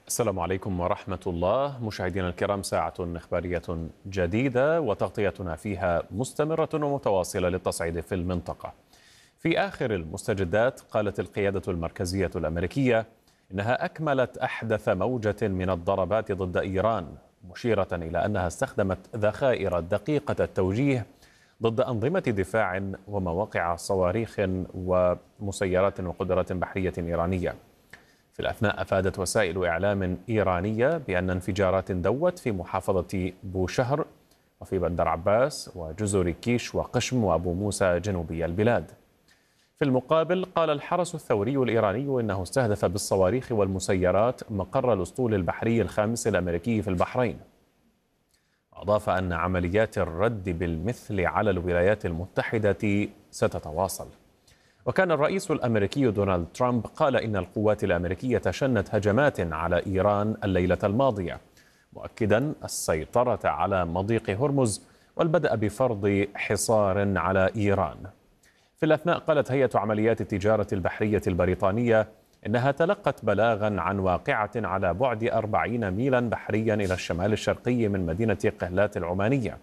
السلام عليكم ورحمة الله. مشاهدينا الكرام، ساعة إخبارية جديدة وتغطيتنا فيها مستمرة ومتواصلة للتصعيد في المنطقة. في آخر المستجدات، قالت القيادة المركزية الأمريكية إنها أكملت أحدث موجة من الضربات ضد إيران، مشيرة إلى أنها استخدمت ذخائر دقيقة التوجيه ضد أنظمة دفاع ومواقع صواريخ ومسيرات وقدرات بحرية إيرانية. في الأثناء، أفادت وسائل إعلام إيرانية بأن انفجارات دوت في محافظة بوشهر وفي بندر عباس وجزر كيش وقشم وأبو موسى جنوبي البلاد. في المقابل، قال الحرس الثوري الإيراني إنه استهدف بالصواريخ والمسيرات مقر الأسطول البحري الخامس الأمريكي في البحرين. أضاف أن عمليات الرد بالمثل على الولايات المتحدة ستتواصل. وكان الرئيس الأمريكي دونالد ترامب قال إن القوات الأمريكية شنت هجمات على إيران الليلة الماضية، مؤكدا السيطرة على مضيق هرمز والبدء بفرض حصار على إيران. في الأثناء، قالت هيئة عمليات التجارة البحرية البريطانية إنها تلقت بلاغا عن واقعة على بعد 40 ميلا بحريا إلى الشمال الشرقي من مدينة قهلات العمانية.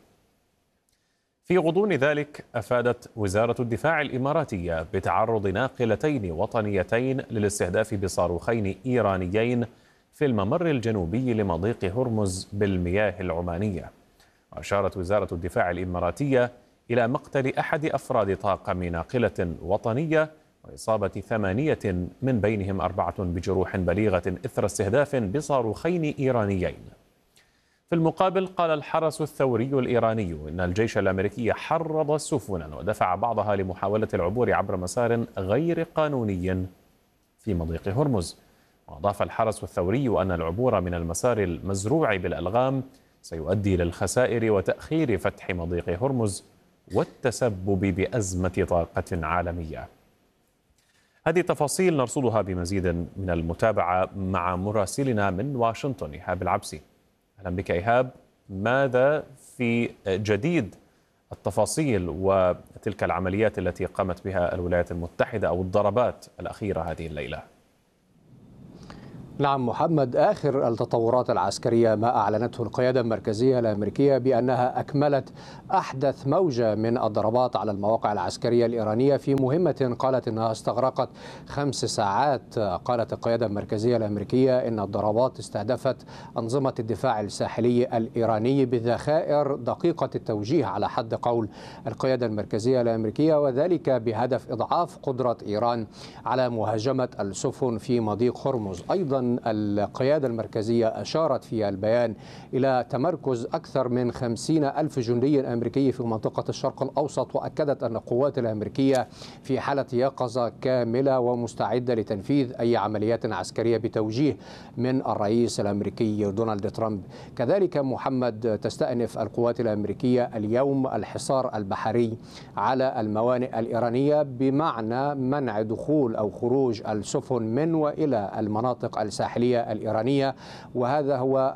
في غضون ذلك، أفادت وزارة الدفاع الإماراتية بتعرض ناقلتين وطنيتين للاستهداف بصاروخين إيرانيين في الممر الجنوبي لمضيق هرمز بالمياه العمانية. وأشارت وزارة الدفاع الإماراتية إلى مقتل أحد أفراد طاقم ناقلة وطنية وإصابة 8 من بينهم 4 بجروح بليغة إثر استهداف بصاروخين إيرانيين. في المقابل، قال الحرس الثوري الإيراني إن الجيش الأمريكي حرض سفنا ودفع بعضها لمحاولة العبور عبر مسار غير قانوني في مضيق هرمز. وأضاف الحرس الثوري أن العبور من المسار المزروع بالألغام سيؤدي للخسائر وتأخير فتح مضيق هرمز والتسبب بأزمة طاقة عالمية. هذه التفاصيل نرصدها بمزيد من المتابعة مع مراسلنا من واشنطن إيهاب العبسي. أهلا بك إيهاب، ماذا في جديد التفاصيل وتلك العمليات التي قامت بها الولايات المتحدة أو الضربات الأخيرة هذه الليلة؟ نعم محمد، آخر التطورات العسكرية ما أعلنته القيادة المركزية الأمريكية بأنها أكملت أحدث موجة من الضربات على المواقع العسكرية الإيرانية في مهمة قالت أنها استغرقت 5 ساعات. قالت القيادة المركزية الأمريكية أن الضربات استهدفت أنظمة الدفاع الساحلي الإيراني بذخائر دقيقة التوجيه على حد قول القيادة المركزية الأمريكية، وذلك بهدف إضعاف قدرة إيران على مهاجمة السفن في مضيق هرمز. أيضا القيادة المركزية أشارت في البيان إلى تمركز أكثر من 50 ألف جندي أمريكي في منطقة الشرق الأوسط، وأكدت أن القوات الأمريكية في حالة يقظة كاملة ومستعدة لتنفيذ أي عمليات عسكرية بتوجيه من الرئيس الأمريكي دونالد ترامب. كذلك محمد، تستأنف القوات الأمريكية اليوم الحصار البحري على الموانئ الإيرانية بمعنى منع دخول أو خروج السفن من وإلى المناطق الساحلية الإيرانية، وهذا هو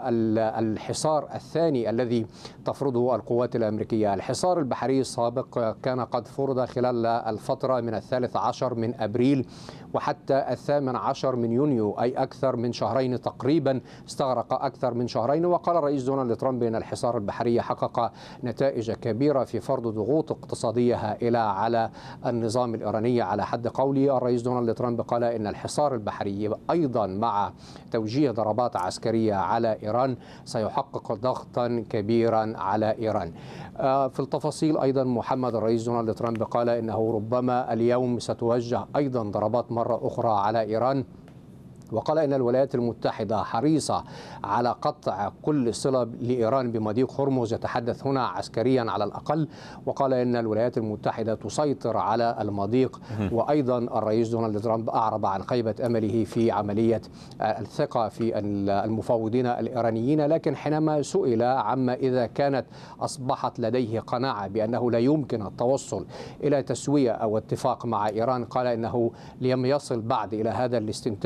الحصار الثاني الذي تفرضه القوات الأمريكية. الحصار البحري السابق كان قد فرض خلال الفترة من 13 من أبريل وحتى 18 من يونيو، أي أكثر من شهرين تقريبا، استغرق أكثر من شهرين. وقال الرئيس دونالد ترامب أن الحصار البحري حقق نتائج كبيرة في فرض ضغوط اقتصادية هائلة على النظام الإيراني. على حد قوله الرئيس دونالد ترامب قال إن الحصار البحري أيضا مع توجيه ضربات عسكرية على إيران سيحقق ضغطا كبيرا على إيران. في التفاصيل أيضا محمد، الرئيس دونالد ترامب قال إنه ربما اليوم ستوجه أيضا ضربات مرة أخرى على إيران، وقال إن الولايات المتحدة حريصة على قطع كل صلة لإيران بمضيق هرمز، يتحدث هنا عسكريا على الأقل. وقال إن الولايات المتحدة تسيطر على المضيق. وأيضا الرئيس دونالد ترامب أعرب عن خيبة أمله في عملية الثقة في المفاوضين الإيرانيين، لكن حينما سئل عما إذا كانت أصبحت لديه قناعة بأنه لا يمكن التوصل إلى تسوية أو اتفاق مع إيران، قال إنه لم يصل بعد إلى هذا الاستنتاج.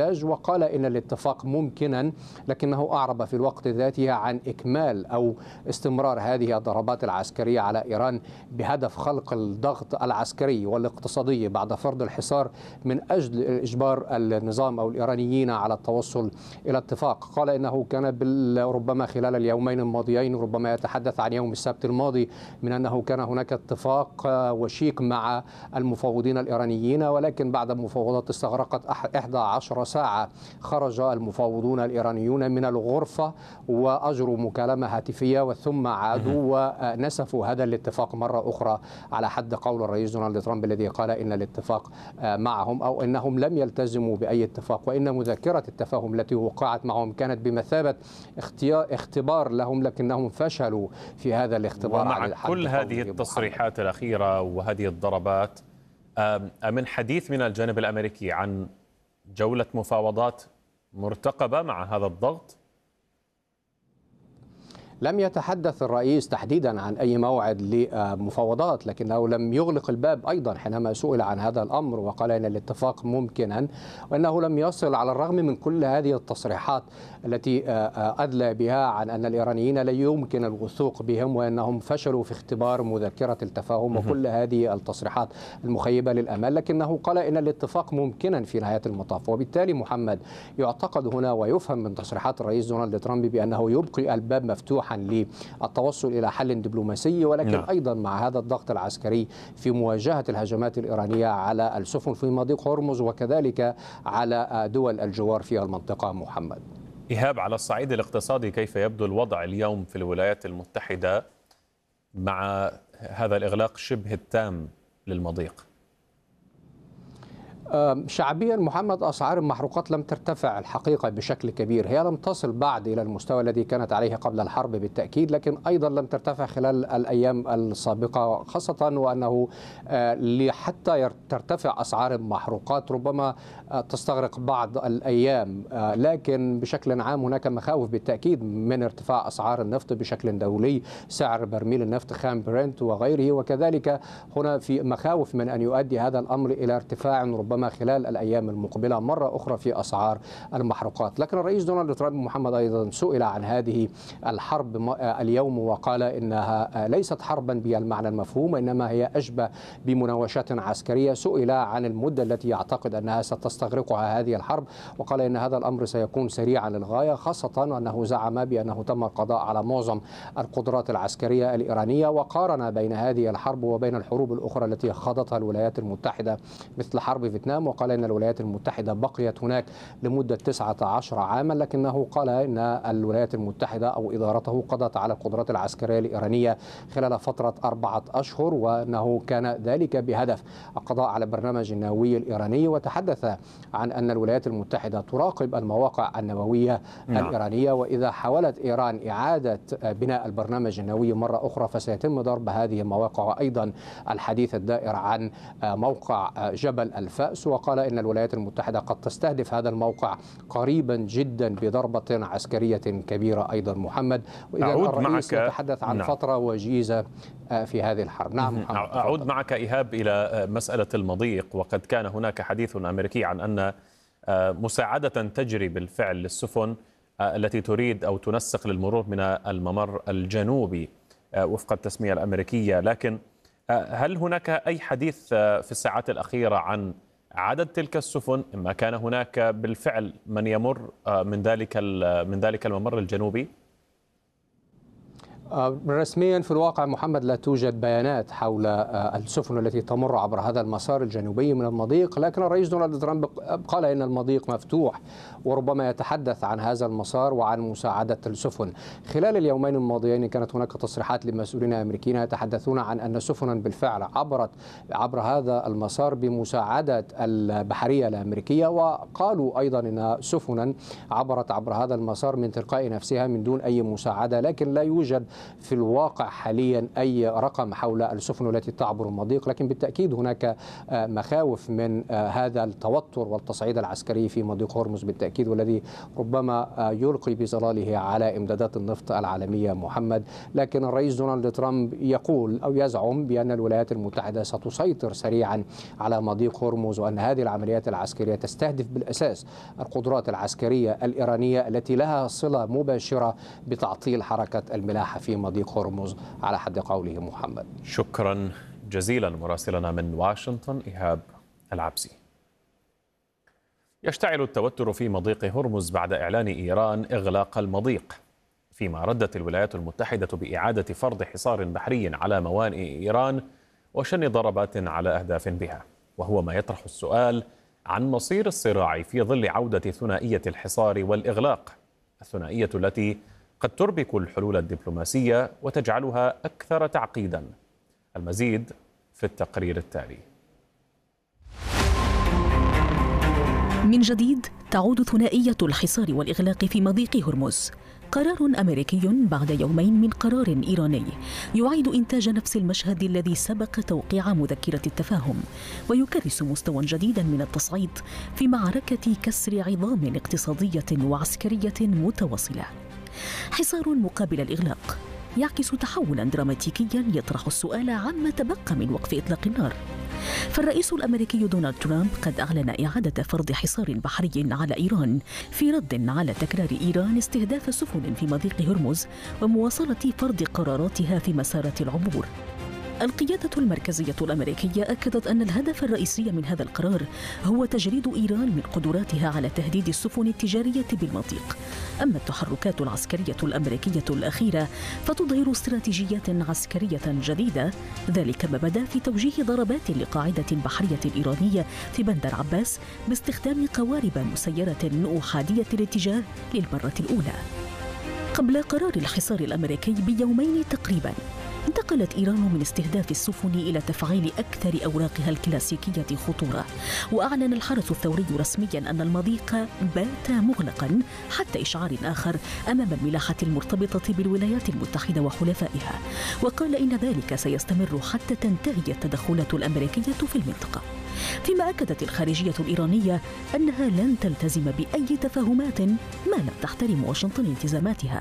وقال إن الاتفاق ممكنا، لكنه أعرب في الوقت ذاته عن إكمال أو استمرار هذه الضربات العسكرية على إيران بهدف خلق الضغط العسكري والاقتصادي بعد فرض الحصار من أجل إجبار النظام أو الإيرانيين على التوصل إلى اتفاق. قال إنه كان ربما خلال اليومين الماضيين، ربما يتحدث عن يوم السبت الماضي، من أنه كان هناك اتفاق وشيك مع المفاوضين الإيرانيين، ولكن بعد مفاوضات استغرقت 11 ساعة خرج المفاوضون الإيرانيون من الغرفة وأجروا مكالمة هاتفية وثم عادوا ونسفوا هذا الاتفاق مرة أخرى، على حد قول الرئيس دونالد ترامب الذي قال إن الاتفاق معهم أو أنهم لم يلتزموا بأي اتفاق، وإن مذكرة التفاهم التي وقعت معهم كانت بمثابة اختبار لهم، لكنهم فشلوا في هذا الاختبار. ومع كل هذه التصريحات الأخيرة وهذه الضربات، من حديث من الجانب الأمريكي عن جولة مفاوضات مرتقبة مع هذا الضغط؟ لم يتحدث الرئيس تحديدا عن أي موعد لمفاوضات، لكنه لم يغلق الباب أيضا حينما سئل عن هذا الأمر، وقال أن الاتفاق ممكنا وأنه لم يصل، على الرغم من كل هذه التصريحات التي أدلى بها عن أن الإيرانيين لا يمكن الوثوق بهم وأنهم فشلوا في اختبار مذكرة التفاهم وكل هذه التصريحات المخيبة للأمال، لكنه قال أن الاتفاق ممكنا في نهاية المطاف. وبالتالي محمد يعتقد هنا ويفهم من تصريحات الرئيس دونالد ترامب بأنه يبقي الباب مفتوحا للتوصل إلى حل دبلوماسي، ولكن أيضا مع هذا الضغط العسكري في مواجهة الهجمات الإيرانية على السفن في مضيق هرمز وكذلك على دول الجوار في المنطقة. محمد إيهاب، على الصعيد الاقتصادي كيف يبدو الوضع اليوم في الولايات المتحدة مع هذا الإغلاق شبه التام للمضيق؟ شعبيا محمد، أسعار المحروقات لم ترتفع الحقيقة بشكل كبير، هي لم تصل بعد إلى المستوى الذي كانت عليه قبل الحرب بالتأكيد، لكن أيضا لم ترتفع خلال الأيام السابقة، خاصة وأنه حتى ترتفع أسعار المحروقات ربما تستغرق بعض الأيام، لكن بشكل عام هناك مخاوف بالتأكيد من ارتفاع أسعار النفط بشكل دولي، سعر برميل النفط خام برنت وغيره، وكذلك هنا في مخاوف من أن يؤدي هذا الأمر إلى ارتفاع ربما خلال الأيام المقبلة مرة أخرى في أسعار المحروقات. لكن الرئيس دونالد ترامب محمد أيضا سئل عن هذه الحرب اليوم وقال إنها ليست حربا بالمعنى المفهوم، إنما هي أشبه بمناوشات عسكرية. سئل عن المدة التي يعتقد أنها ستستغرقها هذه الحرب، وقال إن هذا الأمر سيكون سريعا للغاية، خاصة أنه زعم بأنه تم القضاء على معظم القدرات العسكرية الإيرانية، وقارن بين هذه الحرب وبين الحروب الأخرى التي خاضتها الولايات المتحدة مثل حرب فيتنام، وقال إن الولايات المتحدة بقيت هناك لمدة 19 عاما، لكنه قال إن الولايات المتحدة أو إدارته قضت على القدرات العسكرية الإيرانية خلال فترة 4 أشهر، وأنه كان ذلك بهدف القضاء على البرنامج النووي الإيراني. وتحدث عن أن الولايات المتحدة تراقب المواقع النووية الإيرانية، وإذا حاولت إيران إعادة بناء البرنامج النووي مرة أخرى فسيتم ضرب هذه المواقع. وأيضا الحديث الدائر عن موقع جبل الفأس، وقال إن الولايات المتحدة قد تستهدف هذا الموقع قريبا جدا بضربة عسكرية كبيرة أيضا. محمد، وإذا الرئيس يتحدث عن فترة وجيزة في هذه الحرب. نعم محمد. أعود معك إيهاب إلى مسألة المضيق، وقد كان هناك حديث أمريكي عن أن مساعدة تجري بالفعل للسفن التي تريد أو تنسق للمرور من الممر الجنوبي وفق التسمية الأمريكية، لكن هل هناك أي حديث في الساعات الأخيرة عن عدد تلك السفن؟ إما كان هناك بالفعل من يمر من ذلك الممر الجنوبي؟ رسميا في الواقع محمد لا توجد بيانات حول السفن التي تمر عبر هذا المسار الجنوبي من المضيق، لكن الرئيس دونالد ترامب قال إن المضيق مفتوح وربما يتحدث عن هذا المسار وعن مساعدة السفن. خلال اليومين الماضيين كانت هناك تصريحات لمسؤولين أمريكيين يتحدثون عن أن سفنا بالفعل عبرت عبر هذا المسار بمساعدة البحرية الأمريكية، وقالوا أيضا أن سفنا عبرت عبر هذا المسار من تلقاء نفسها من دون أي مساعدة، لكن لا يوجد في الواقع حاليا أي رقم حول السفن التي تعبر المضيق، لكن بالتأكيد هناك مخاوف من هذا التوتر والتصعيد العسكري في مضيق هرمز بالتأكيد، والذي ربما يلقي بظلاله على إمدادات النفط العالمية محمد. لكن الرئيس دونالد ترامب يقول أو يزعم بأن الولايات المتحدة ستسيطر سريعا على مضيق هرمز، وأن هذه العمليات العسكرية تستهدف بالأساس القدرات العسكرية الإيرانية التي لها صلة مباشرة بتعطيل حركة الملاحة في مضيق هرمز على حد قوله محمد. شكرا جزيلا مراسلنا من واشنطن إيهاب العبسي. يشتعل التوتر في مضيق هرمز بعد إعلان إيران إغلاق المضيق، فيما ردت الولايات المتحدة بإعادة فرض حصار بحري على موانئ إيران وشن ضربات على أهداف بها، وهو ما يطرح السؤال عن مصير الصراع في ظل عودة ثنائية الحصار والإغلاق، الثنائية التي قد تربك الحلول الدبلوماسية وتجعلها أكثر تعقيدا. المزيد في التقرير التالي. من جديد تعود ثنائية الحصار والإغلاق في مضيق هرمز. قرار أمريكي بعد يومين من قرار إيراني يعيد إنتاج نفس المشهد الذي سبق توقيع مذكرة التفاهم، ويكرس مستوى جديدا من التصعيد في معركة كسر عظام اقتصادية وعسكرية متواصلة. حصار مقابل الإغلاق يعكس تحولا دراماتيكيا يطرح السؤال عما تبقى من وقف إطلاق النار. فالرئيس الأمريكي دونالد ترامب قد أعلن إعادة فرض حصار بحري على إيران في رد على تكرار إيران استهداف سفن في مضيق هرمز ومواصلة فرض قراراتها في مسارات العبور. القيادة المركزية الأمريكية أكدت أن الهدف الرئيسي من هذا القرار هو تجريد إيران من قدراتها على تهديد السفن التجارية بالمضيق. أما التحركات العسكرية الأمريكية الأخيرة فتظهر استراتيجيات عسكرية جديدة، ذلك ما بدا في توجيه ضربات لقاعدة بحرية إيرانية في بندر عباس باستخدام قوارب مسيرة أحادية الاتجاه للمرة الأولى. قبل قرار الحصار الأمريكي بيومين تقريباً، انتقلت إيران من استهداف السفن إلى تفعيل أكثر أوراقها الكلاسيكية خطورة، وأعلن الحرس الثوري رسمياً أن المضيق بات مغلقاً حتى إشعار آخر أمام الملاحة المرتبطة بالولايات المتحدة وحلفائها، وقال إن ذلك سيستمر حتى تنتهي التدخلات الأمريكية في المنطقة. فيما أكدت الخارجية الإيرانية أنها لن تلتزم بأي تفاهمات ما لم تحترم واشنطن التزاماتها.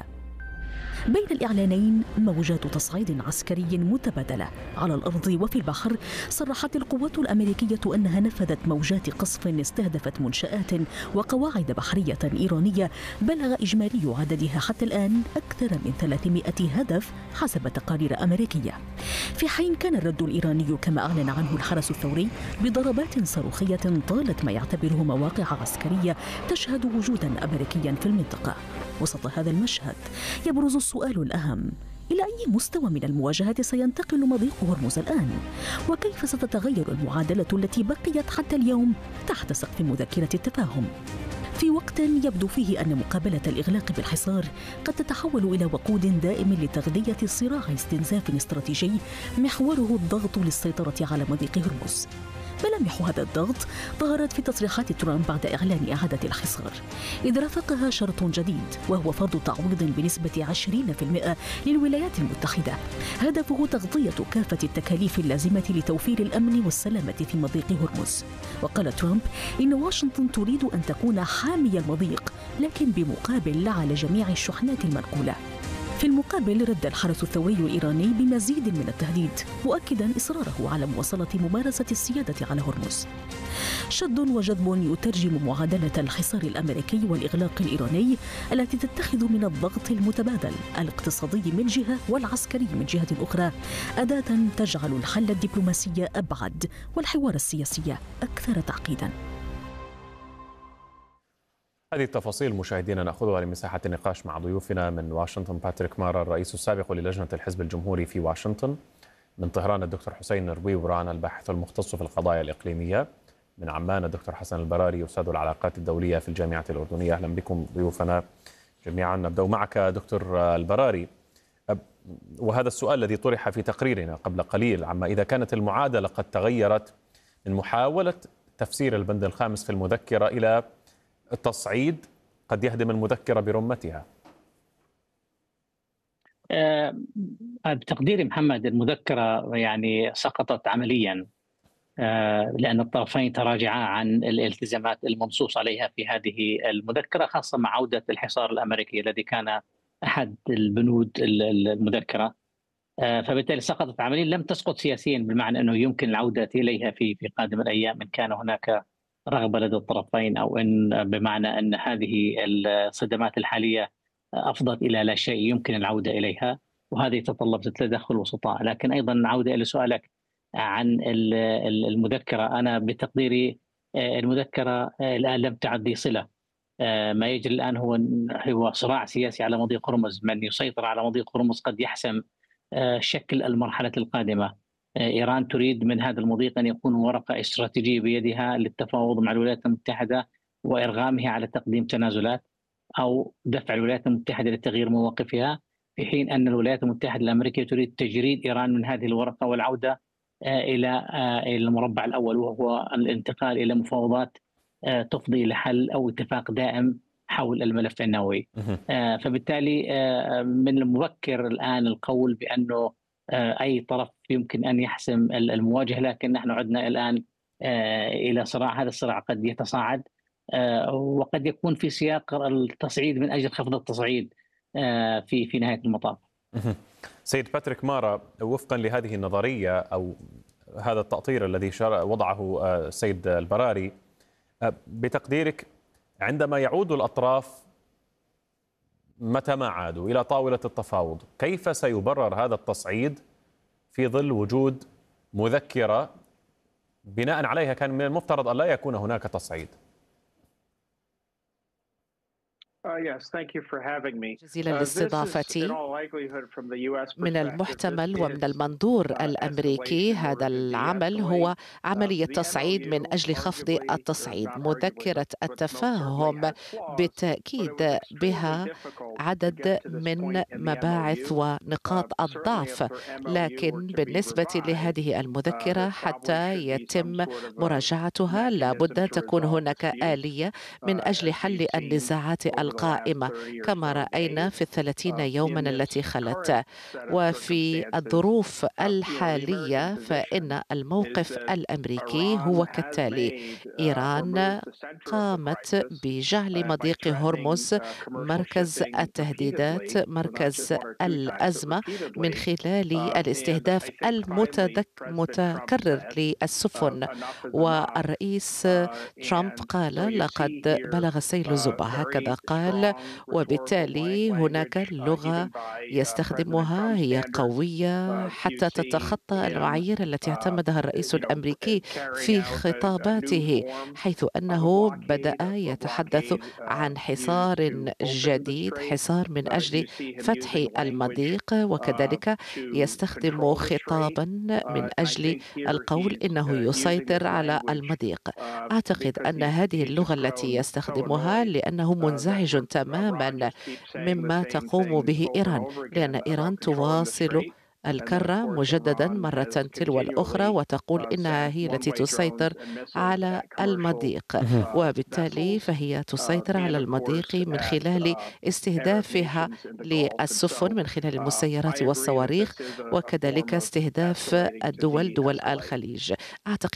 بين الإعلانين موجات تصعيد عسكري متبادلة على الأرض وفي البحر. صرحت القوات الأمريكية أنها نفذت موجات قصف استهدفت منشآت وقواعد بحرية إيرانية بلغ إجمالي عددها حتى الآن أكثر من 300 هدف حسب تقارير أمريكية، في حين كان الرد الإيراني كما أعلن عنه الحرس الثوري بضربات صاروخية طالت ما يعتبره مواقع عسكرية تشهد وجودا أمريكيا في المنطقة. وسط هذا المشهد يبرز السؤال الأهم: إلى أي مستوى من المواجهة سينتقل مضيق هرمز الآن؟ وكيف ستتغير المعادلة التي بقيت حتى اليوم تحت سقف مذكرة التفاهم؟ في وقت يبدو فيه أن مقابلة الإغلاق بالحصار قد تتحول إلى وقود دائم لتغذية صراع استنزاف استراتيجي محوره الضغط للسيطرة على مضيق هرمز. ملامح هذا الضغط ظهرت في تصريحات ترامب بعد إعلان إعادة الحصار، إذ رافقها شرط جديد وهو فرض تعويض بنسبة 20% للولايات المتحدة، هدفه تغطية كافة التكاليف اللازمة لتوفير الأمن والسلامة في مضيق هرمز. وقال ترامب إن واشنطن تريد أن تكون حامي المضيق، لكن بمقابل لا على جميع الشحنات المنقولة. في المقابل رد الحرس الثوري الإيراني بمزيد من التهديد، مؤكدا إصراره على مواصلة ممارسة السيادة على هرمز. شد وجذب يترجم معادلة الحصار الأمريكي والإغلاق الإيراني التي تتخذ من الضغط المتبادل الاقتصادي من جهة والعسكري من جهة أخرى أداة تجعل الحل الدبلوماسي أبعد والحوار السياسي أكثر تعقيدا. هذه التفاصيل مشاهدينا نأخذها لمساحة النقاش مع ضيوفنا من واشنطن باتريك مارا الرئيس السابق للجنة الحزب الجمهوري في واشنطن، من طهران الدكتور حسين نروي وران الباحث المختص في القضايا الإقليمية، من عمان الدكتور حسن البراري أستاذ العلاقات الدولية في الجامعة الأردنية. أهلا بكم ضيوفنا جميعا. نبدأ معك دكتور البراري، وهذا السؤال الذي طرح في تقريرنا قبل قليل عما إذا كانت المعادلة قد تغيرت من محاولة تفسير البند الخامس في المذكرة إلى التصعيد قد يهدم المذكرة برمتها. بتقديري محمد، المذكرة يعني سقطت عمليا، لأن الطرفين تراجعا عن الالتزامات المنصوص عليها في هذه المذكرة، خاصة مع عودة الحصار الأمريكي الذي كان أحد البنود المذكرة. فبالتالي سقطت عمليا، لم تسقط سياسيا بالمعنى أنه يمكن العودة إليها في قادم الأيام إن كان هناك رغبة لدى الطرفين، أو إن بمعنى أن هذه الصدمات الحالية أفضت إلى لا شيء يمكن العودة إليها، وهذه يتطلب تدخل وسطاء. لكن أيضا عودة إلى سؤالك عن المذكرة، أنا بتقديري المذكرة الآن لم تعد ذي صلة. ما يجري الآن هو صراع سياسي على مضيق هرمز، من يسيطر على مضيق هرمز قد يحسم شكل المرحلة القادمة. إيران تريد من هذا المضيق أن يكون ورقة استراتيجية بيدها للتفاوض مع الولايات المتحدة وإرغامها على تقديم تنازلات أو دفع الولايات المتحدة لتغيير مواقفها، في حين أن الولايات المتحدة الأمريكية تريد تجريد إيران من هذه الورقة والعودة إلى المربع الأول، وهو الانتقال إلى مفاوضات تفضي إلى حل أو اتفاق دائم حول الملف النووي. فبالتالي من المبكر الآن القول بأنه أي طرف يمكن أن يحسم المواجهة، لكن نحن عدنا الآن إلى صراع. هذا الصراع قد يتصاعد وقد يكون في سياق التصعيد من أجل خفض التصعيد في نهاية المطاف. سيد باتريك مارا، وفقا لهذه النظرية أو هذا التأطير الذي وضعه السيد البراري، بتقديرك عندما يعود الأطراف متى ما عادوا إلى طاولة التفاوض، كيف سيبرر هذا التصعيد في ظل وجود مذكرة بناء عليها كان من المفترض أن لا يكون هناك تصعيد؟ جزيلا لاستضافتي. من المحتمل ومن المنظور الأمريكي هذا العمل هو عملية تصعيد من أجل خفض التصعيد. مذكرة التفاهم بالتأكيد بها عدد من مباعث ونقاط الضعف، لكن بالنسبة لهذه المذكرة حتى يتم مراجعتها لابد أن تكون هناك آلية من أجل حل النزاعات القائمة كما رأينا في 30 يوما التي خلت. وفي الظروف الحالية فإن الموقف الأمريكي هو كالتالي: إيران قامت بجعل مضيق هرمز مركز التهديدات، مركز الأزمة، من خلال الاستهداف المتكرر للسفن. والرئيس ترامب قال لقد بلغ السيل الزبا، هكذا قال. وبالتالي هناك لغة يستخدمها هي قوية حتى تتخطى المعايير التي اعتمدها الرئيس الأمريكي في خطاباته، حيث أنه بدأ يتحدث عن حصار جديد، حصار من أجل فتح المضيق، وكذلك يستخدم خطابا من أجل القول إنه يسيطر على المضيق. أعتقد أن هذه اللغة التي يستخدمها لأنه منزعج تماما مما تقوم به إيران، لأن إيران تواصل الكرة مجددا مرة تلو الأخرى وتقول إنها هي التي تسيطر على المضيق، وبالتالي فهي تسيطر على المضيق من خلال استهدافها للسفن، من خلال المسيرات والصواريخ، وكذلك استهداف دول الخليج. أعتقد